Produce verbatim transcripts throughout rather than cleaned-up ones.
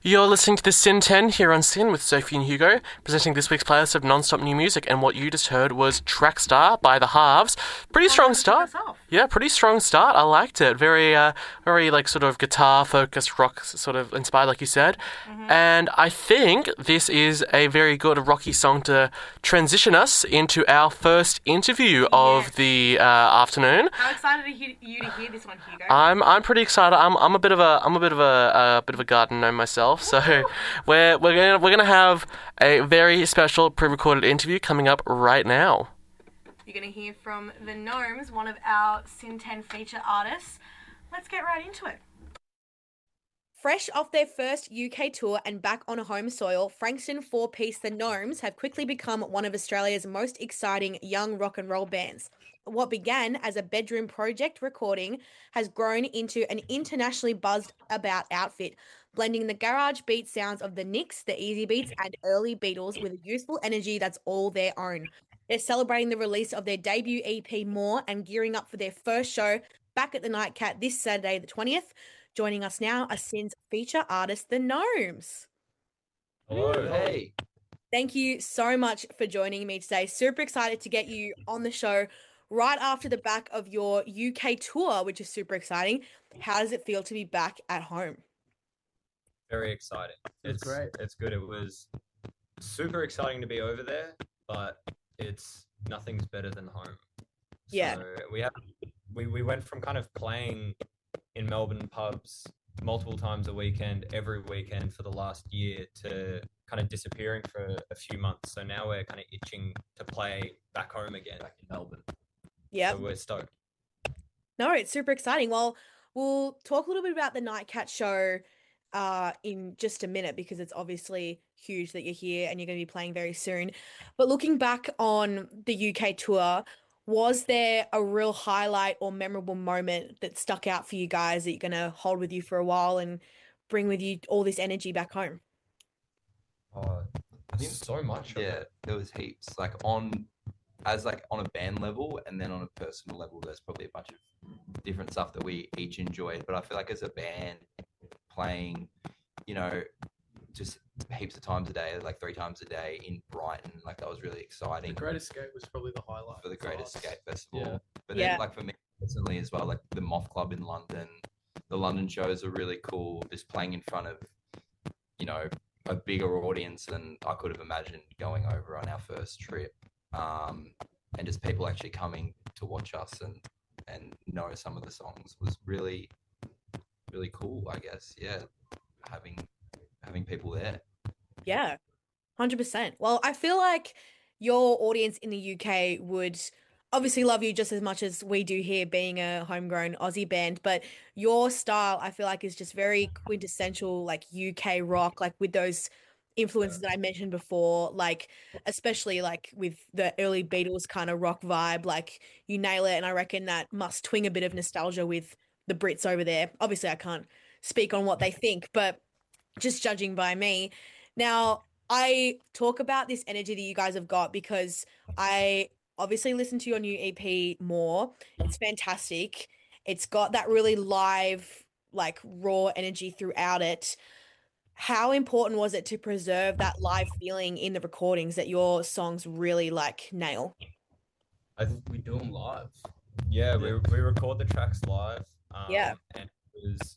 You're listening to the Sin ten here on Sin with Sophie and Hugo, presenting this week's playlist of non-stop new music, and what you just heard was Trackstar by The Halves. Pretty strong start. Yeah, pretty strong start. I liked it. Very, uh, very like sort of guitar-focused, rock sort of inspired, like you said. Mm-hmm. And I think this is a very good rocky song to transition us into our first interview yes. of the uh, afternoon. How excited are you to hear this one, Hugo? I'm I'm pretty excited. I'm I'm a bit of a I'm a bit of a, a bit of a garden gnome myself. So we're we're gonna we're gonna have a very special pre-recorded interview coming up right now. You're gonna hear from the Gnomes, one of our Sin ten feature artists. Let's get right into it. Fresh off their first U K tour and back on home soil, Frankston four-piece The Gnomes have quickly become one of Australia's most exciting young rock and roll bands. What began as a bedroom project recording has grown into an internationally buzzed about outfit, blending the garage beat sounds of the Knicks, the Easy Beats, and early Beatles with a youthful energy that's all their own. They're celebrating the release of their debut E P More and gearing up for their first show back at the Nightcat this Saturday the twentieth. Joining us now are Sin's feature artist, The Gnomes. Hello. Hey. Thank you so much for joining me today. Super excited to get you on the show right after the back of your U K tour, which is super exciting. How does it feel to be back at home? Very exciting. It's, it's great. It's good. It was super exciting to be over there, but it's nothing's better than home. Yeah. So we have we, we went from kind of playing in Melbourne pubs multiple times a weekend, every weekend for the last year, to kind of disappearing for a few months. So now we're kind of itching to play back home again, back in Melbourne. Yeah. So we're stoked. No, it's super exciting. Well, we'll talk a little bit about the Nightcat show uh, in just a minute, because it's obviously huge that you're here and you're going to be playing very soon. But looking back on the U K tour, was there a real highlight or memorable moment that stuck out for you guys that you're going to hold with you for a while and bring with you all this energy back home? Oh, I think so much. Yeah, of it. There was heaps. Like on, as like on a band level, and then on a personal level, there's probably a bunch of different stuff that we each enjoyed. But I feel like as a band, playing, you know, just heaps of times a day, like three times a day in Brighton, like that was really exciting. The Great Escape was probably the highlight for the Great for Escape Festival. Yeah. But yeah. then, like for me personally as well, like the Moth Club in London, the London shows are really cool. Just playing in front of, you know, a bigger audience than I could have imagined going over on our first trip, um, and just people actually coming to watch us and and know some of the songs was really, really cool. I guess, yeah, having having people there. Yeah, one hundred percent. Well, I feel like your audience in the U K would obviously love you just as much as we do here, being a homegrown Aussie band, but your style, I feel like, is just very quintessential, like U K rock, like with those influences that I mentioned before, like especially like with the early Beatles kind of rock vibe, like you nail it. And I reckon that must twing a bit of nostalgia with the Brits over there. Obviously, I can't speak on what they think, but just judging by me. Now, I talk about this energy that you guys have got because I obviously listen to your new E P More. It's fantastic. It's got that really live, like raw energy throughout it. How important was it to preserve that live feeling in the recordings that your songs really like nail? I think we do them live. Yeah, we we record the tracks live. Um, yeah. And it was,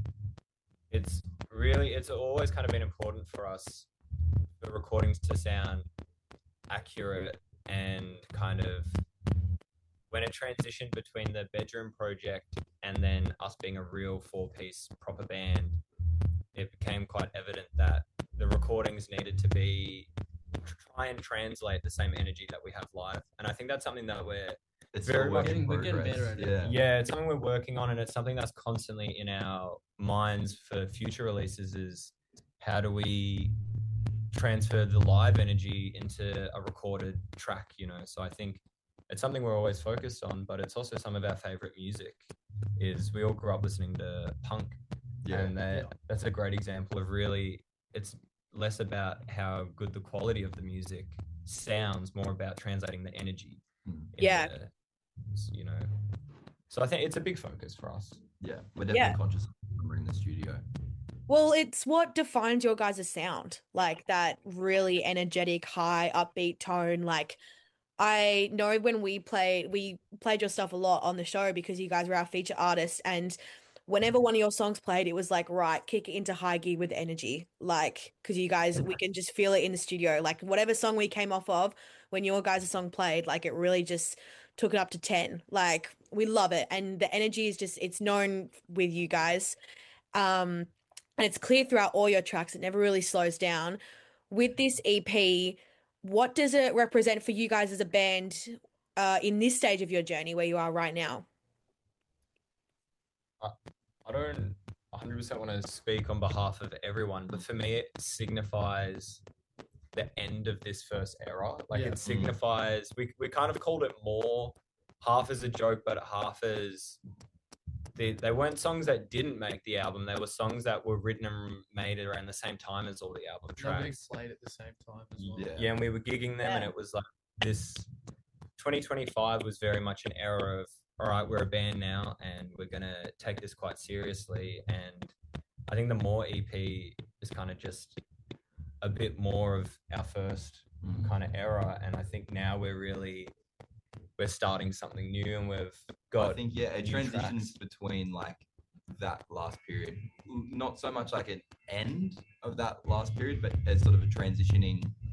it's really, it's always kind of been important for us, the recordings to sound accurate, and kind of when it transitioned between the bedroom project and then us being a real four-piece proper band, it became quite evident that the recordings needed to be try and translate the same energy that we have live. And I think that's something that we're It's very still much work in we're getting progress. better at it. Yeah. yeah, it's something we're working on, and it's something that's constantly in our minds for future releases, is how do we transfer the live energy into a recorded track, you know? So I think it's something we're always focused on, but it's also some of our favorite music. Is we all grew up listening to punk, Yeah. and that that's a great example of really, it's less about how good the quality of the music sounds, more about translating the energy. Mm. Yeah. The, you know, so I think it's a big focus for us. Yeah, we're definitely Yeah. conscious of when we're in the studio. Well, it's what defines your guys' sound, like that really energetic, high, upbeat tone. Like I know when we played, we played your stuff a lot on the show because you guys were our feature artists, and whenever one of your songs played, it was like, right, kick it into high gear with energy, like because you guys, we can just feel it in the studio. Like whatever song we came off of, when your guys' song played, like it really just took it up to ten. Like we love it, and the energy is just, it's known with you guys. Um, and it's clear throughout all your tracks. It never really slows down. With this E P, what does it represent for you guys as a band uh, in this stage of your journey where you are right now? I, I don't one hundred percent want to speak on behalf of everyone, but for me, it signifies the end of this first era. Like Yeah. it signifies, we, we kind of called it more half as a joke, but half as they, they weren't songs that didn't make the album. They were songs that were written and made around the same time as all the album They're being tracks. played at the same time as well. Yeah. Yeah, and we were gigging them, and Yeah. it was like this. twenty twenty-five was very much an era of, all right, we're a band now, and we're gonna take this quite seriously. And I think the More E P is kind of just a bit more of our first Mm. kind of era, and I think now we're really we're starting something new, and we've I got think yeah, it new transitions tracks. between like that last period, not so much like an end of that last period, but as sort of a transitioning